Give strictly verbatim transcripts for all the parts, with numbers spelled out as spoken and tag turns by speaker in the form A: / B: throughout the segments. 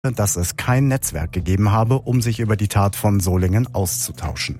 A: dass es kein Netzwerk gegeben habe, um sich über die Tat von Solingen auszutauschen.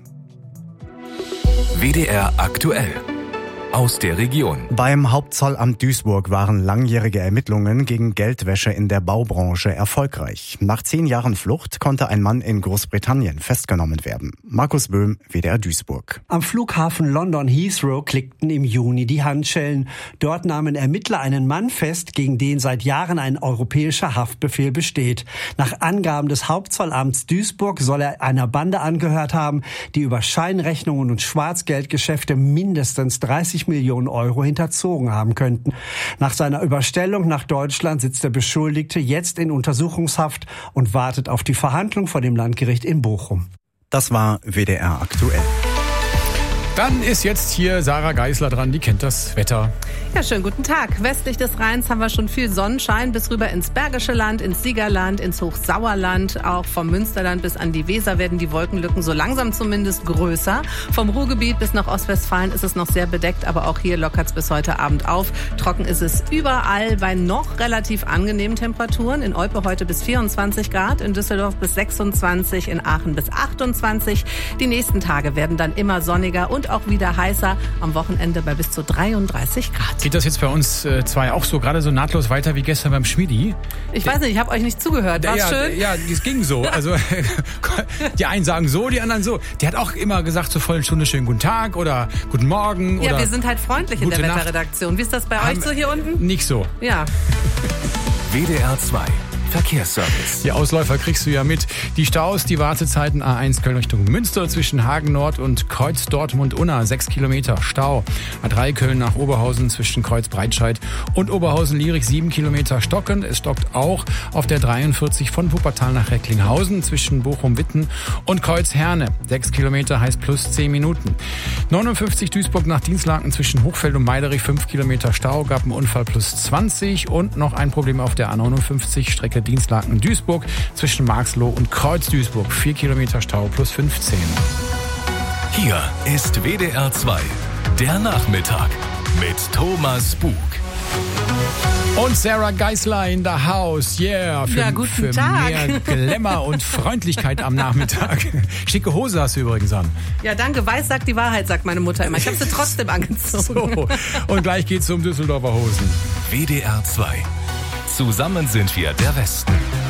B: W D R aktuell. Aus der Region.
A: Beim Hauptzollamt Duisburg waren langjährige Ermittlungen gegen Geldwäsche in der Baubranche erfolgreich. Nach zehn Jahren Flucht konnte ein Mann in Großbritannien festgenommen werden. Markus Böhm, W D R Duisburg.
C: Am Flughafen London Heathrow klickten im Juni die Handschellen. Dort nahmen Ermittler einen Mann fest, gegen den seit Jahren ein europäischer Haftbefehl besteht. Nach Angaben des Hauptzollamts Duisburg soll er einer Bande angehört haben, die über Scheinrechnungen und Schwarzgeldgeschäfte mindestens dreißig Millionen Euro hinterzogen haben könnten. Nach seiner Überstellung nach Deutschland sitzt der Beschuldigte jetzt in Untersuchungshaft und wartet auf die Verhandlung vor dem Landgericht in Bochum.
A: Das war W D R aktuell.
D: Dann ist jetzt hier Sarah Geisler dran, die kennt das Wetter.
E: Ja, schönen guten Tag. Westlich des Rheins haben wir schon viel Sonnenschein bis rüber ins Bergische Land, ins Siegerland, ins Hochsauerland. Auch vom Münsterland bis an die Weser werden die Wolkenlücken so langsam zumindest größer. Vom Ruhrgebiet bis nach Ostwestfalen ist es noch sehr bedeckt, aber auch hier lockert es bis heute Abend auf. Trocken ist es überall bei noch relativ angenehmen Temperaturen. In Olpe heute bis vierundzwanzig Grad, in Düsseldorf bis sechsundzwanzig, in Aachen bis achtundzwanzig. Die nächsten Tage werden dann immer sonniger und auch wieder heißer. Am Wochenende bei bis zu dreiunddreißig Grad.
D: Geht das jetzt bei uns äh, zwei auch so gerade so nahtlos weiter wie gestern beim Schmiedi?
E: Ich weiß nicht, ich habe euch nicht zugehört. War's
D: ja,
E: schön?
D: Ja, es ging so. Also die einen sagen so, die anderen so. Der hat auch immer gesagt zur vollen Stunde schönen guten Tag oder guten Morgen.
E: Ja,
D: oder
E: wir sind halt freundlich in der
D: Nacht.
E: Wetterredaktion. Wie ist das bei
D: Haben
E: euch so hier unten?
D: Nicht so.
E: Ja.
B: W D R zwei. Verkehrsservice.
D: Die Ausläufer kriegst du ja mit. Die Staus, die Wartezeiten A eins Köln Richtung Münster zwischen Hagen Nord und Kreuz Dortmund-Unna, sechs Kilometer Stau. A drei Köln nach Oberhausen zwischen Kreuz Breitscheid und Oberhausen-Lierich, sieben Kilometer stockend. Es stockt auch auf der dreiundvierzig von Wuppertal nach Recklinghausen zwischen Bochum-Witten und Kreuz Herne. sechs Kilometer heißt plus zehn Minuten. neunundfünfzig Duisburg nach Dienstlaken zwischen Hochfeld und Meiderich, fünf Kilometer Stau, gab einen Unfall plus zwanzig und noch ein Problem auf der A neunundfünfzig Strecke Dienstlaken-Duisburg zwischen Marxloh und Kreuz-Duisburg. vier Kilometer Stau plus fünfzehn.
B: Hier ist W D R zwei. Der Nachmittag mit Thomas Bug.
D: Und Sarah Geisler in the house. Yeah. Für,
E: Ja, guten
D: für
E: Tag.
D: mehr Glamour und Freundlichkeit am Nachmittag. Schicke Hose hast du übrigens an.
E: Ja, danke. Weiß sagt die Wahrheit, sagt meine Mutter immer. Ich habe sie trotzdem angezogen.
D: So. Und gleich geht's um Düsseldorfer Hosen.
B: W D R zwei. Zusammen sind wir der Westen.